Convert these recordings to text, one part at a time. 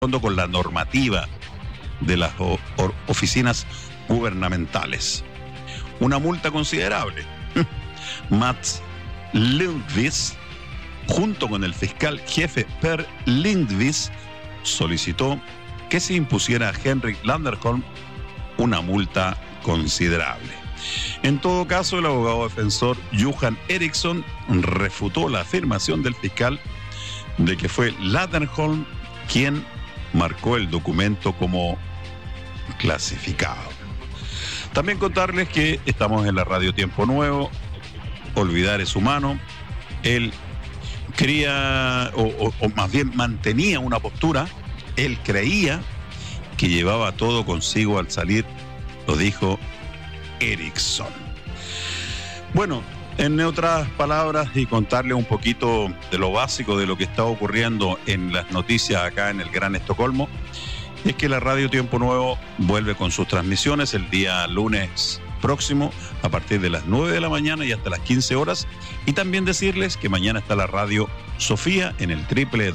con la normativa de las oficinas gubernamentales. Una multa considerable. Mats Lindqvist, junto con el fiscal jefe Per Lindqvist, solicitó que se impusiera a Henrik Landerholm una multa considerable. En todo caso, el abogado defensor Johan Eriksson refutó la afirmación del fiscal de que fue Landerholm quien marcó el documento como clasificado. También contarles que estamos en la radio Tiempo Nuevo. Olvidar es humano. Él quería, o más bien mantenía una postura. Él creía que llevaba todo consigo al salir, lo dijo Eriksson. Bueno, en otras palabras, y contarle un poquito de lo básico de lo que está ocurriendo en las noticias acá en el Gran Estocolmo, es que la radio Tiempo Nuevo vuelve con sus transmisiones el día lunes próximo a partir de las 9 de la mañana y hasta las 15 horas. Y también decirles que mañana está la radio Sofía en el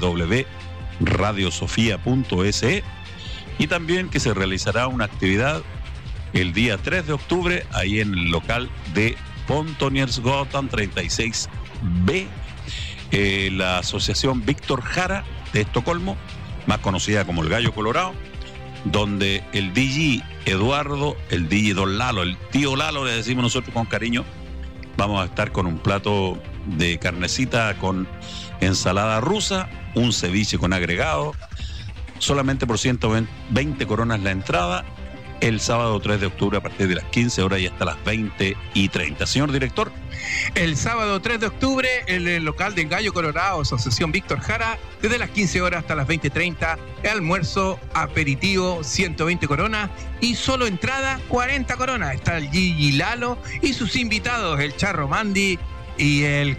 www.radiosofia.se, y también que se realizará una actividad el día 3 de octubre ahí en el local de Pontonielsgatan 36B, la asociación Víctor Jara de Estocolmo, más conocida como el Gallo Colorado, donde el DJ Eduardo, el DJ Don Lalo, el tío Lalo le decimos nosotros con cariño, vamos a estar con un plato de carnecita con ensalada rusa, un ceviche con agregado, solamente por 120 coronas la entrada, el sábado 3 de octubre a partir de las 15 horas y hasta las 20:30. Señor director. El sábado 3 de octubre, en el local del Gallo Colorado, Asociación Víctor Jara, desde las 15 horas hasta las 20:30, almuerzo, aperitivo, 120 coronas y solo entrada, 40 coronas. Está el Gigi Lalo y sus invitados, el Charro Mandy y el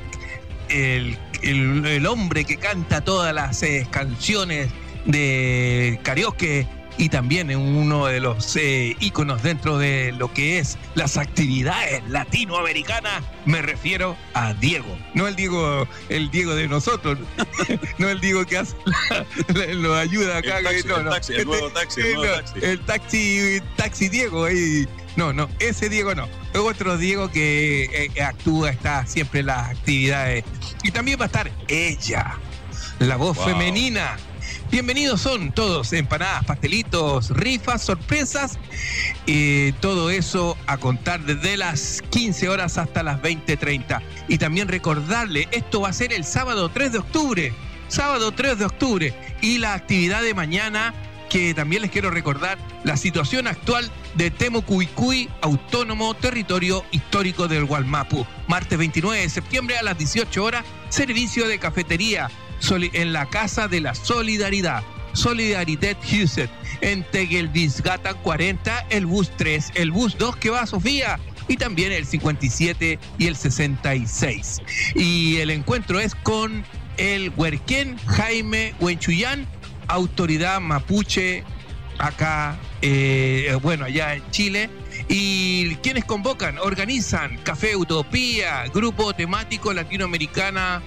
hombre que canta todas las canciones de karaoke, y también uno de los íconos dentro de lo que es las actividades latinoamericanas. Me refiero a Diego, no el Diego de nosotros, no el Diego que hace nos ayuda acá. El nuevo taxi. El taxi Diego. No, ese Diego no. Otro Diego que actúa, está siempre en las actividades. Y también va a estar ella, la voz femenina. Bienvenidos son todos, empanadas, pastelitos, rifas, sorpresas, todo eso a contar desde las 15 horas hasta las 20:30. Y también recordarle, esto va a ser el sábado 3 de octubre, y la actividad de mañana, que también les quiero recordar, la situación actual de Temucuicui, autónomo territorio histórico del Wallmapu. Martes 29 de septiembre a las 18 horas, servicio de cafetería en la Casa de la Solidaridad, Solidaridad Huset, en Tegelvisgatan 40, el bus 3, el bus 2 que va a Sofía, y también el 57 y el 66. Y el encuentro es con el Huerquén Jaime Huenchuyán, autoridad mapuche acá, allá en Chile. Y quienes convocan, organizan Café Utopía, Grupo Temático Latinoamericano,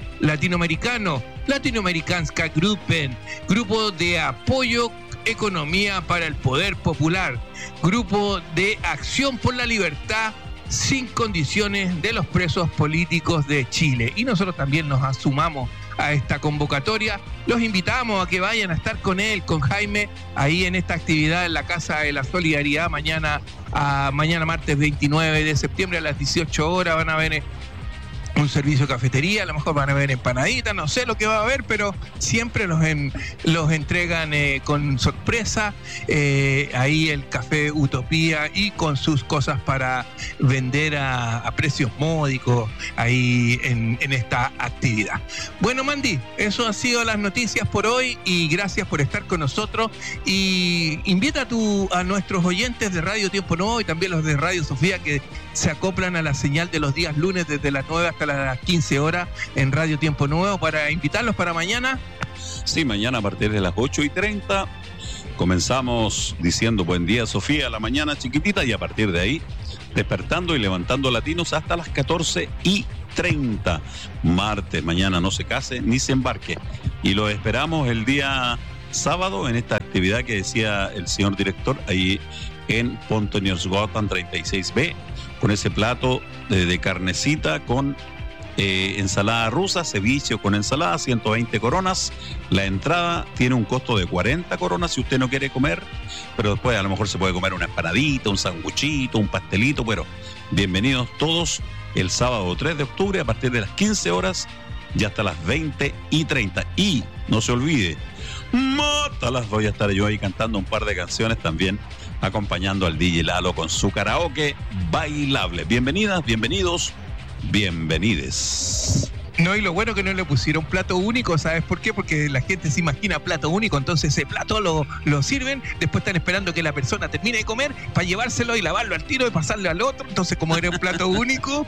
Latinoamericanska Gruppen, Grupo de Apoyo Economía para el Poder Popular, Grupo de Acción por la Libertad sin Condiciones de los Presos Políticos de Chile. Y nosotros también nos sumamos a esta convocatoria. Los invitamos a que vayan a estar con él, con Jaime, ahí en esta actividad en la Casa de la Solidaridad mañana martes 29 de septiembre a las 18 horas. Van a ver un servicio de cafetería, a lo mejor van a ver empanaditas, no sé lo que va a haber, pero siempre los entregan con sorpresa, ahí el Café Utopía, y con sus cosas para vender a precios módicos ahí en esta actividad. Bueno, Mandy, eso ha sido las noticias por hoy, y gracias por estar con nosotros, y invita a nuestros oyentes de Radio Tiempo Nuevo y también los de Radio Sofía que se acoplan a la señal de los días lunes desde las 9 hasta las 15 horas en Radio Tiempo Nuevo, para invitarlos para mañana. Sí, mañana a partir de las 8:30 comenzamos diciendo buen día Sofía a la mañana chiquitita, y a partir de ahí despertando y levantando latinos hasta las 14:30. Martes, mañana no se case ni se embarque, y lo esperamos el día sábado en esta actividad que decía el señor director, ahí en Pontoniers-Gatan 36B, con ese plato de carnecita con ensalada rusa, ceviche con ensalada, 120 coronas. La entrada tiene un costo de 40 coronas si usted no quiere comer, pero después a lo mejor se puede comer una empanadita, un sanguchito, un pastelito. Bueno, bienvenidos todos el sábado 3 de octubre a partir de las 15 horas y hasta las 20:30. Y no se olvide, mátalas, voy a estar yo ahí cantando un par de canciones también, acompañando al DJ Lalo con su karaoke bailable. Bienvenidas, bienvenidos, bienvenides. No, y lo bueno que no le pusieron plato único, ¿sabes por qué? Porque la gente se imagina plato único, entonces ese plato lo sirven, después están esperando que la persona termine de comer para llevárselo y lavarlo al tiro y pasarlo al otro, entonces como era un plato único,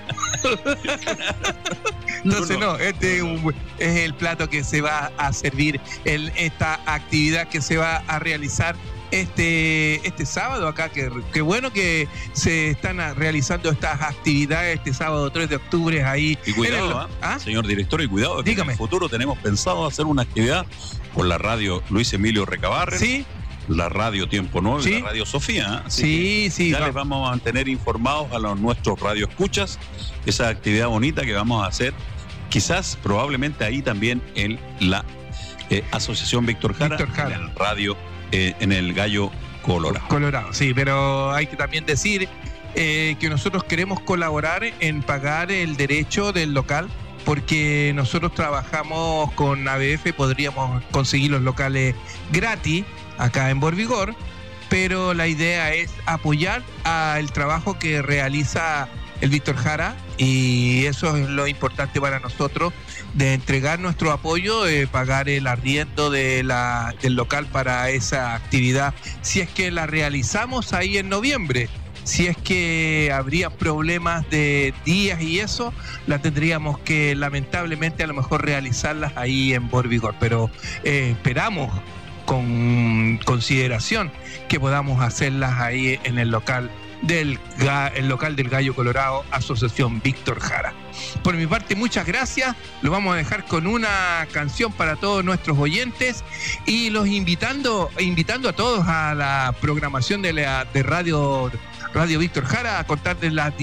entonces no, este es el plato que se va a servir en esta actividad que se va a realizar este sábado acá. Qué bueno que se están realizando estas actividades este sábado 3 de octubre ahí. Y cuidado, señor director, y cuidado, que en el futuro tenemos pensado hacer una actividad con la radio Luis Emilio Recabarren, ¿sí?, la radio Tiempo Nuevo, ¿sí?, y la radio Sofía. Sí. Ya les vamos a mantener informados a nuestros radioescuchas esa actividad bonita que vamos a hacer, quizás probablemente ahí también en la Asociación Víctor Jara, en el radio, en el Gallo Colorado. Sí, pero hay que también decir que nosotros queremos colaborar en pagar el derecho del local, porque nosotros trabajamos con ABF, podríamos conseguir los locales gratis acá en Borvigor, pero la idea es apoyar al trabajo que realiza el Víctor Jara, y eso es lo importante para nosotros, de entregar nuestro apoyo, de pagar el arriendo del local para esa actividad, si es que la realizamos ahí en noviembre. Si es que habría problemas de días y eso, la tendríamos que lamentablemente a lo mejor realizarlas ahí en Borvigor, pero esperamos con consideración que podamos hacerlas ahí en el local del Gallo Colorado, Asociación Víctor Jara. Por mi parte, muchas gracias. Lo vamos a dejar con una canción para todos nuestros oyentes y los invitando a todos a la programación de Radio Víctor Jara a contar de las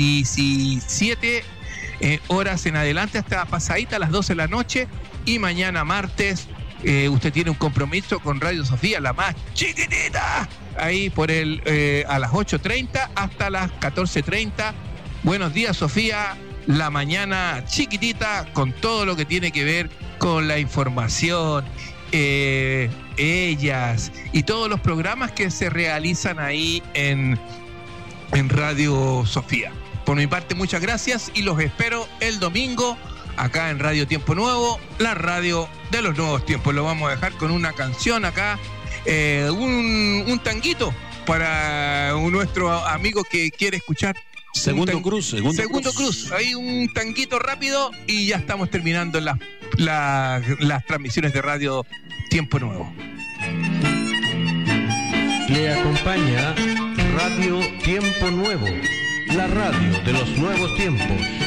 17 horas en adelante hasta pasadita a las 12 de la noche, y mañana martes usted tiene un compromiso con Radio Sofía, la más chiquitita, ahí por a las 8:30 hasta las 14:30. Buenos días, Sofía, la mañana chiquitita con todo lo que tiene que ver con la información, ellas y todos los programas que se realizan ahí en Radio Sofía. Por mi parte, muchas gracias y los espero el domingo acá en Radio Tiempo Nuevo, la radio de los nuevos tiempos. Lo vamos a dejar con una canción acá, un tanguito para nuestro amigo que quiere escuchar. Segundo Cruz. Ahí un tanguito rápido y ya estamos terminando las transmisiones de Radio Tiempo Nuevo. Le acompaña Radio Tiempo Nuevo, la radio de los nuevos tiempos.